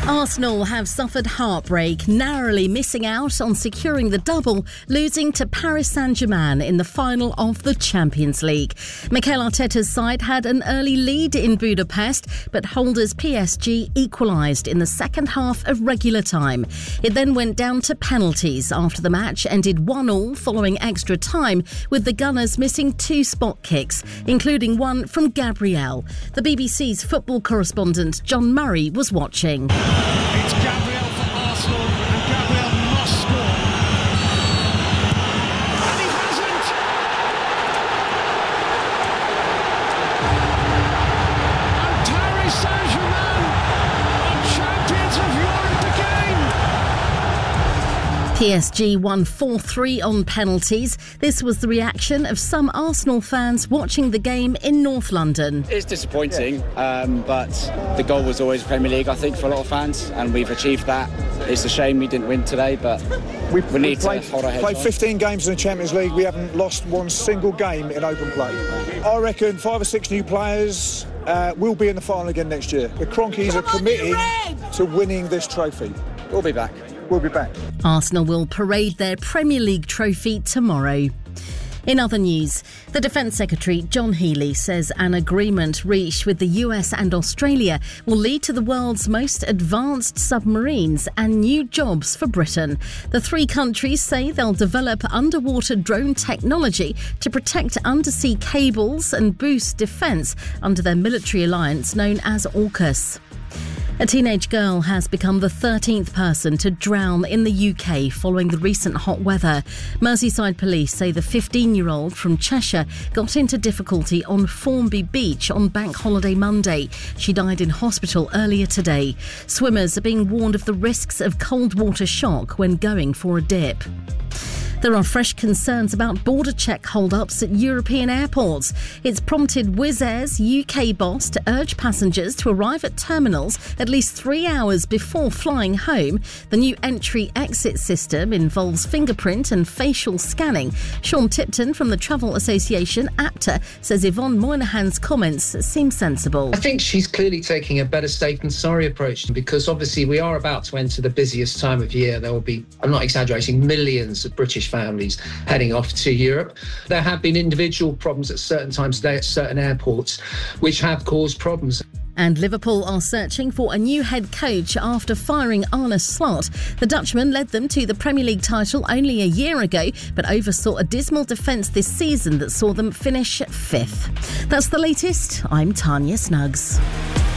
Arsenal have suffered heartbreak, narrowly missing out on securing the double, losing to Paris Saint-Germain in the final of the Champions League. Mikel Arteta's side had an early lead in Budapest, but holders PSG equalised in the second half of regular time. It then went down to penalties after the match ended 1-1 following extra time, with the Gunners missing 2 spot kicks, including one from Gabriel. The BBC's football correspondent John Murray was watching. It's Gabriel for Arsenal, and Gabriel must score. And he hasn't! And Paris Saint-Germain are champions of Europe again! PSG won 4-3 on penalties. This was the reaction of some Arsenal fans watching the game in North London. It's disappointing, but the goal was always Premier League, I think, for a lot of fans, and we've achieved that. It's a shame we didn't win today, but we need to hold our heads played on. 15 games in the Champions League. We haven't lost one single game in open play. I reckon 5 or 6 new players will be in the final again next year. The Cronkies are committed to winning this trophy. We'll be back. We'll be back. Arsenal will parade their Premier League trophy tomorrow. In other news, the Defence Secretary John Healey says an agreement reached with the US and Australia will lead to the world's most advanced submarines and new jobs for Britain. The 3 countries say they'll develop underwater drone technology to protect undersea cables and boost defence under their military alliance known as AUKUS. A teenage girl has become the 13th person to drown in the UK following the recent hot weather. Merseyside police say the 15-year-old from Cheshire got into difficulty on Formby Beach on Bank Holiday Monday. She died in hospital earlier today. Swimmers are being warned of the risks of cold water shock when going for a dip. There are fresh concerns about border check hold-ups at European airports. It's prompted Wizz Air's UK boss to urge passengers to arrive at terminals at least 3 hours before flying home. The new entry-exit system involves fingerprint and facial scanning. Sean Tipton from the Travel Association, APTA, says Yvonne Moynihan's comments seem sensible. I think she's clearly taking a better safe than sorry approach, because obviously we are about to enter the busiest time of year. There will be, I'm not exaggerating, millions of British families heading off to Europe. There have been individual problems at certain times today at certain airports which have caused problems. And Liverpool are searching for a new head coach after firing Arne Slot. The Dutchman led them to the Premier League title only a year ago, but oversaw a dismal defence this season that saw them finish 5th. That's the latest. I'm Tanya Snuggs.